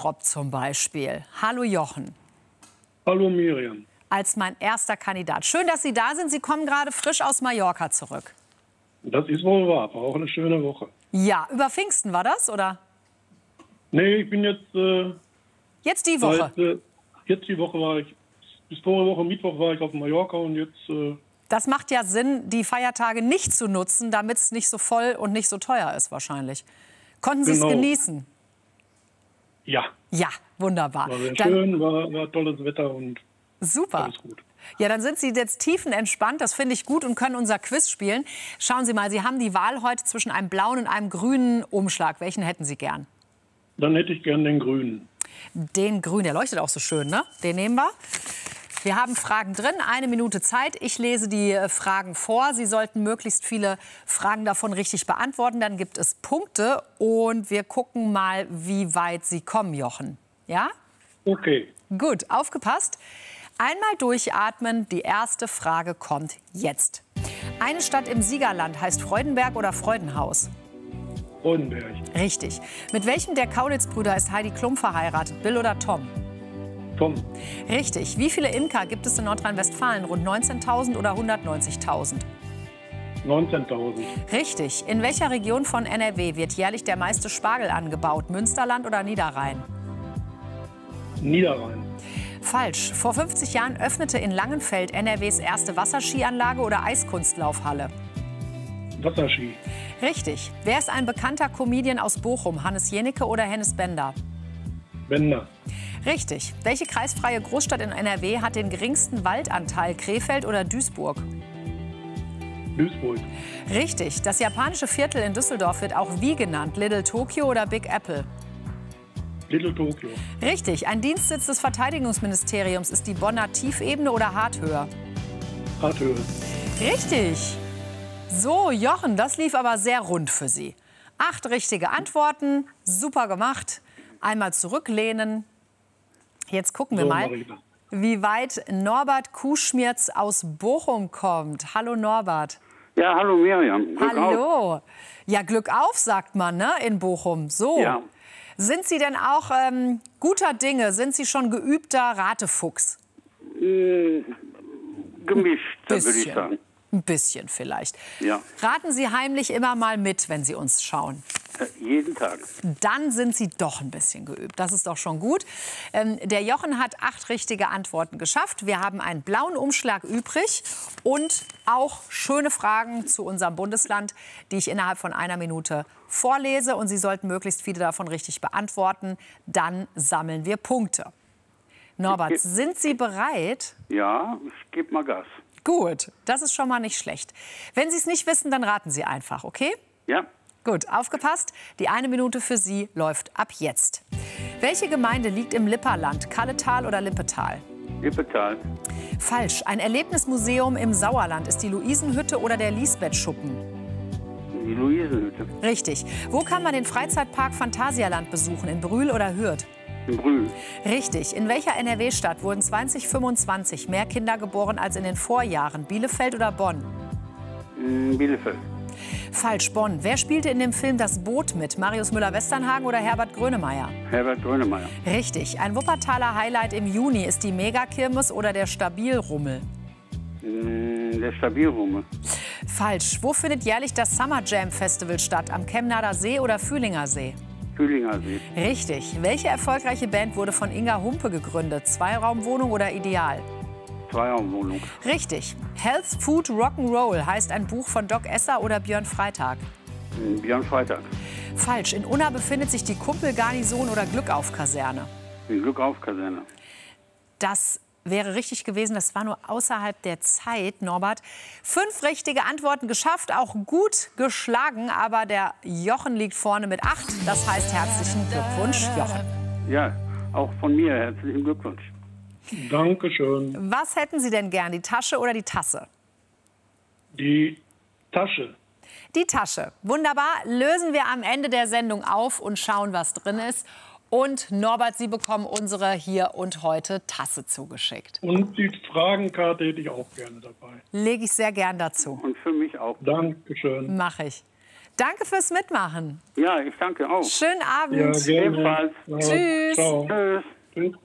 Bottrop zum Beispiel. Hallo Jochen. Hallo Miriam. Als mein erster Kandidat. Schön, dass Sie da sind. Sie kommen gerade frisch aus Mallorca zurück. Das ist wohl wahr. War auch eine schöne Woche. Ja, über Pfingsten war das, oder? Nee, ich bin jetzt... Jetzt die Woche? Jetzt die Woche war ich... Bis vorige Woche Mittwoch war ich auf Mallorca und jetzt... Das macht ja Sinn, die Feiertage nicht zu nutzen, damit es nicht so voll und nicht so teuer ist wahrscheinlich. Konnten Sie es genießen? Ja. Ja, wunderbar. War sehr schön, war tolles Wetter und super. alles gut. Ja, dann sind Sie jetzt tiefenentspannt, das finde ich gut, und können unser Quiz spielen. Schauen Sie mal, Sie haben die Wahl heute zwischen einem blauen und einem grünen Umschlag. Welchen hätten Sie gern? Dann hätte ich gern den grünen. Den grünen, der leuchtet auch so schön, ne? Den nehmen wir. Wir haben Fragen drin, 1 Minute Zeit. Ich lese die Fragen vor. Sie sollten möglichst viele Fragen davon richtig beantworten. Dann gibt es Punkte und wir gucken mal, wie weit Sie kommen, Jochen. Ja? Okay. Gut, aufgepasst. Einmal durchatmen. Die erste Frage kommt jetzt. Eine Stadt im Siegerland heißt Freudenberg oder Freudenhaus? Freudenberg. Richtig. Mit welchem der Kaulitz-Brüder ist Heidi Klum verheiratet? Bill oder Tom? Tom. Richtig. Wie viele Imker gibt es in Nordrhein-Westfalen? Rund 19.000 oder 190.000? 19.000. Richtig. In welcher Region von NRW wird jährlich der meiste Spargel angebaut? Münsterland oder Niederrhein? Niederrhein. Falsch. Vor 50 Jahren öffnete in Langenfeld NRWs erste Wasserskianlage oder Eiskunstlaufhalle? Wasserski. Richtig. Wer ist ein bekannter Comedian aus Bochum? Hannes Jennecke oder Hennes Bender? Bender. Richtig. Welche kreisfreie Großstadt in NRW hat den geringsten Waldanteil? Krefeld oder Duisburg? Duisburg. Richtig. Das japanische Viertel in Düsseldorf wird auch wie genannt? Little Tokyo oder Big Apple? Little Tokyo. Richtig. Ein Dienstsitz des Verteidigungsministeriums ist die Bonner Tiefebene oder Harthöhe? Harthöhe. Richtig. So, Jochen, das lief aber sehr rund für Sie. 8 richtige Antworten. Super gemacht. Einmal zurücklehnen. Jetzt gucken wir mal, wie weit Norbert Kuschmierz aus Bochum kommt. Hallo Norbert. Ja, hallo Miriam. Glück hallo. Auf. Ja, Glück auf, sagt man, ne, in Bochum. So. Ja. Sind Sie denn auch guter Dinge? Sind Sie schon geübter Ratefuchs? Gemischt, würde ich sagen. Ein bisschen vielleicht. Ja. Raten Sie heimlich immer mal mit, wenn Sie uns schauen? Jeden Tag. Dann sind Sie doch ein bisschen geübt. Das ist doch schon gut. Der Jochen hat 8 richtige Antworten geschafft. Wir haben einen blauen Umschlag übrig und auch schöne Fragen zu unserem Bundesland, die ich innerhalb von 1 Minute vorlese. Und Sie sollten möglichst viele davon richtig beantworten. Dann sammeln wir Punkte. Norbert, sind Sie bereit? Ja, ich gebe mal Gas. Gut, das ist schon mal nicht schlecht. Wenn Sie es nicht wissen, dann raten Sie einfach, okay? Ja. Gut, aufgepasst. Die 1 Minute für Sie läuft ab jetzt. Welche Gemeinde liegt im Lipperland? Kalletal oder Lippetal? Lippetal. Falsch. Ein Erlebnismuseum im Sauerland ist die Luisenhütte oder der Lisbeth-Schuppen? Die Luisenhütte. Richtig. Wo kann man den Freizeitpark Phantasialand besuchen? In Brühl oder Hürth? In Brühl. Richtig. In welcher NRW-Stadt wurden 2025 mehr Kinder geboren als in den Vorjahren? Bielefeld oder Bonn? Bielefeld. Falsch, Bonn. Wer spielte in dem Film Das Boot mit? Marius Müller-Westernhagen oder Herbert Grönemeyer? Herbert Grönemeyer. Richtig. Ein Wuppertaler Highlight im Juni ist die Megakirmes oder der Stabilrummel? Der Stabilrummel. Falsch. Wo findet jährlich das Summer Jam Festival statt? Am Chemnader See oder Fühlinger See? Fühlinger See. Richtig. Welche erfolgreiche Band wurde von Inga Humpe gegründet? Zweiraumwohnung oder Ideal? Zweiraumwohnung. Richtig. Health, Food, Rock'n'Roll heißt ein Buch von Doc Esser oder Björn Freitag? Björn Freitag. Falsch. In Unna befindet sich die Kumpelgarnison oder Glückauf-Kaserne? Die Glückauf-Kaserne. Das wäre richtig gewesen. Das war nur außerhalb der Zeit, Norbert. 5 richtige Antworten geschafft, auch gut geschlagen. Aber der Jochen liegt vorne mit 8. Das heißt, herzlichen Glückwunsch, Jochen. Ja, auch von mir herzlichen Glückwunsch. Dankeschön. Was hätten Sie denn gern, die Tasche oder die Tasse? Die Tasche. Die Tasche. Wunderbar. Lösen wir am Ende der Sendung auf und schauen, was drin ist. Und Norbert, Sie bekommen unsere Hier und Heute Tasse zugeschickt. Und die Fragenkarte hätte ich auch gerne dabei. Lege ich sehr gern dazu. Und für mich auch. Dankeschön. Mache ich. Danke fürs Mitmachen. Ja, ich danke auch. Schönen Abend. Ja, gerne. Ebenfalls. Ja, Tschüss. Ciao. Tschüss. Tschüss.